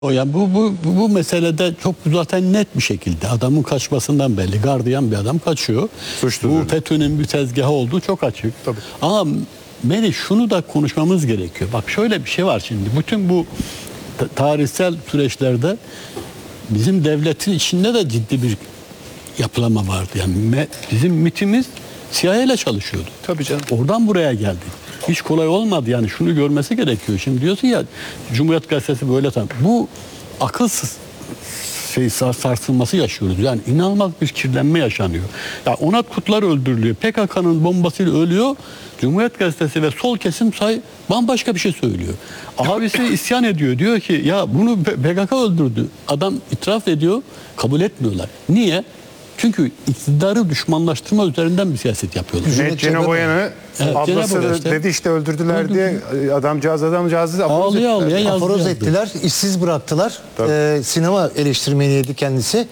O yani bu meselede çok zaten net bir şekilde adamın kaçmasından belli. Gardiyan bir adam kaçıyor. Suçlu bu diyorum. FETÖ'nün bir tezgahı olduğu çok açık. Tabii. Ama Melih şunu da konuşmamız gerekiyor. Bak şöyle bir şey var şimdi. Bütün bu tarihsel süreçlerde bizim devletin içinde de ciddi bir yapılanma vardı. Yani bizim MİT'imiz CIA ile çalışıyordu. Tabii canım. Oradan buraya geldik. Hiç kolay olmadı yani şunu görmesi gerekiyor. Şimdi diyorsun ya Cumhuriyet Gazetesi böyle bu akılsız sarsılması yaşıyoruz. Yani inanılmaz bir kirlenme yaşanıyor. Ya Onat Kutlar öldürülüyor. PKK'nın bombasıyla ölüyor. Cumhuriyet Gazetesi ve sol kesim bambaşka bir şey söylüyor. Abisi isyan ediyor. Diyor ki ya bunu PKK öldürdü. Adam itiraf ediyor. Kabul etmiyorlar. Niye? Çünkü iktidarı düşmanlaştırma üzerinden bir siyaset yapıyorlar. Cüneyt Cenoboyan'ı ablası işte, dedi işte öldürdüler diye adamcağızı ağlaya aforoz ettiler, işsiz bıraktılar. Sinema eleştirmeniydi kendisi.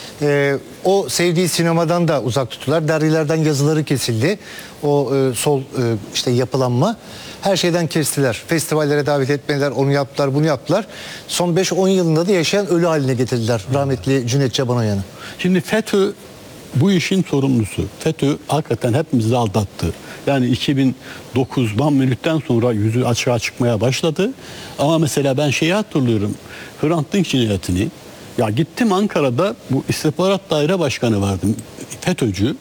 O sevdiği sinemadan da uzak tuttular. Dergilerden yazıları kesildi. O sol işte yapılanma. Her şeyden kestiler. Festivallere davet etmediler, onu yaptılar, bunu yaptılar. Son 5-10 yılında da yaşayan ölü haline getirdiler rahmetli Cüneyt Çabanoyan'ı. Şimdi FETÖ bu işin sorumlusu. FETÖ hakikaten hepimizi aldattı. Yani 2009 Van Münih'ten sonra yüzü açığa çıkmaya başladı. Ama mesela ben şeyi hatırlıyorum. Hrant Dink cinayetini. Ya gittim Ankara'da bu istihbarat daire başkanı vardı. FETÖ'cü.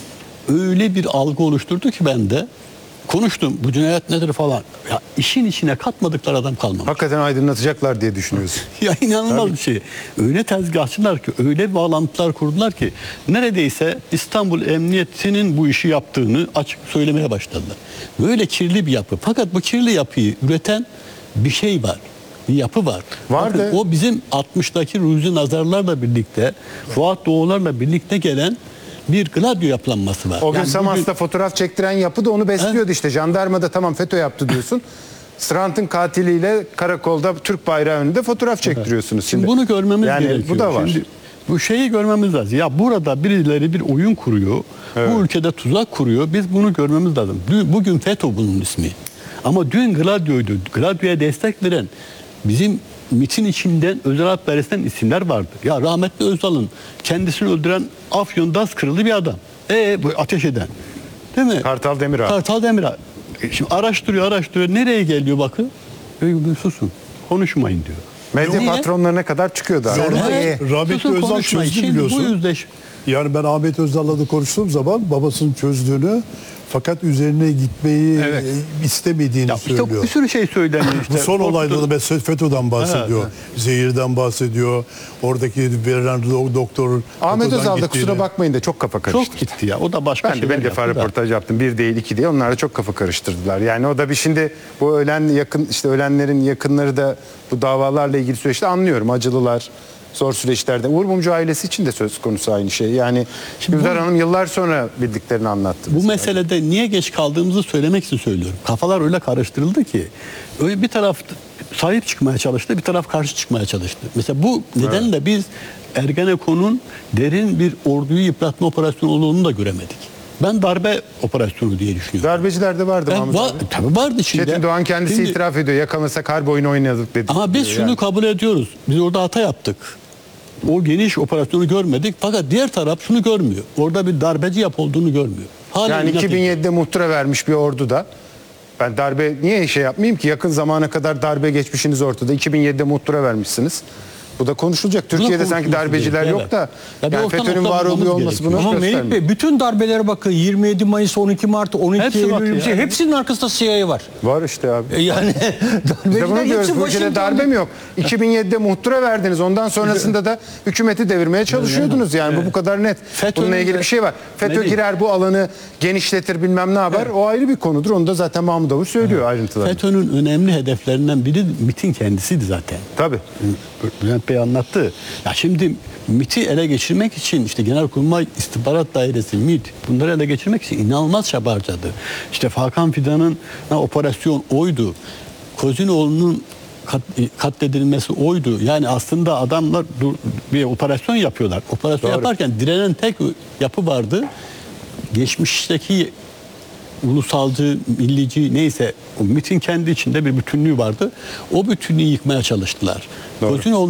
Öyle bir algı oluşturdu ki bende. Konuştum bu cinayet nedir falan. Ya işin içine katmadıkları adam kalmamış. Hakikaten aydınlatacaklar diye düşünüyorsun. Ya inanılmaz bir şey. Öyle tezgahçılar ki, öyle bağlantılar kurdular ki neredeyse İstanbul Emniyeti'nin bu işi yaptığını açık söylemeye başladılar. Böyle kirli bir yapı. Fakat bu kirli yapıyı üreten bir şey var. Bir yapı var. Vardı. Bakın, o bizim 60'daki Ruzi Nazarlarla birlikte, Fuat Doğularla birlikte gelen bir gladio yapılanması var. O gün yani Samas'ta fotoğraf çektiren yapı da onu besliyordu işte. Jandarmada tamam FETÖ yaptı diyorsun. Hrant'ın katiliyle karakolda Türk bayrağı önünde fotoğraf çektiriyorsunuz. Şimdi bunu görmemiz gerekiyor. Bu da var. Şimdi, bu şeyi görmemiz lazım. Ya burada birileri bir oyun kuruyor. Evet. Bu ülkede tuzak kuruyor. Biz bunu görmemiz lazım. Bugün FETÖ bunun ismi. Ama dün Gladio'ydu. Gladio'ya destek veren bizim MİT'in içinden özel harp dairesinden isimler vardı. Ya rahmetli Özal'ın kendisini öldüren Afyon Das Kırılı bir adam. Bu ateş eden. Değil mi? Kartal Demirağ. Kartal Demirağ. Şimdi araştırıyor. Nereye geliyor bakın? Susun. Konuşmayın diyor. Medya patronlarına kadar çıkıyor daha. Rahmetli Özal çözdü biliyorsun. Yani ben Ahmet Özal'la da konuştuğum zaman babasının çözdüğünü fakat üzerine gitmeyi istemediğini söylüyor. Bir sürü şey söyleniyor işte. Bu son olaylarda mesela FETÖ'den bahsediyor. Evet. Zehirden bahsediyor. Oradaki verilen doktor Ahmet Özal da kusura bakmayın da çok kafa karıştırdı. Çok gitti ya. O da başka şeyler yaptı. Ben defa röportaj yaptım. Bir değil iki diye. Onlar da çok kafa karıştırdılar. Yani o da bir şimdi bu ölenlerin yakınları da bu davalarla ilgili süreçte anlıyorum. Acılılar. Zor süreçlerde. Uğur Mumcu ailesi için de söz konusu aynı şey. Yani Gülder Hanım yıllar sonra bildiklerini anlattı. Bu meselede niye geç kaldığımızı söylemek için söylüyorum. Kafalar öyle karıştırıldı ki öyle bir taraf sahip çıkmaya çalıştı, bir taraf karşı çıkmaya çalıştı. Mesela bu nedenle biz Ergenekon'un derin bir orduyu yıpratma operasyonu olduğunu da göremedik. Ben darbe operasyonu diye düşünüyorum. Darbeciler de vardı Mahmut abi. Tabii vardı şimdi. Çetin Doğan kendisi itiraf ediyor. Yakalasak harp oyunu oynadık dedi. Ama biz şunu kabul ediyoruz. Biz orada hata yaptık. O geniş operasyonu görmedik. Fakat diğer taraf şunu görmüyor. Orada bir darbeci olduğunu görmüyor. Yani 2007'de muhtıra vermiş bir ordu da. Ben darbe niye yapmayayım ki? Yakın zamana kadar darbe geçmişiniz ortada. 2007'de muhtıra vermişsiniz. Bu da konuşulacak. Türkiye'de sanki darbeciler yok da yani FETÖ'nün var oluyor olması bunu göstermiyor. Ama Melih Bey bütün darbelere bakın. 27 Mayıs, 12 Mart, 12 Eylül hepsinin arkasında CIA var. Var işte abi. Yani darbeciler hepsi bu ülkede darbe mi yok? 2007'de muhtıra verdiniz. Ondan sonrasında da hükümeti devirmeye çalışıyordunuz. Yani bu kadar net. Bununla ilgili bir şey var. FETÖ girer bu alanı genişletir bilmem ne haber. O ayrı bir konudur. Onu da zaten Mahmut Avuç söylüyor ayrıntılarını. FETÖ'nün önemli hedeflerinden biri MİT'in kendisiydi zaten. Tabii. Bülent Bey anlattı. Ya şimdi MİT'i ele geçirmek için işte Genelkurmay İstihbarat Dairesi, MİT bunları ele geçirmek için inanılmaz çaba harcadı. İşte Hakan Fidan'ın operasyon oydu. Kozinoğlu'nun katledilmesi oydu. Yani aslında adamlar bir operasyon yapıyorlar. Operasyon yaparken direnen tek yapı vardı. Geçmişteki ulusalcı, millici neyse o MİT'in kendi içinde bir bütünlüğü vardı. O bütünlüğü yıkmaya çalıştılar. Doğru. Gözün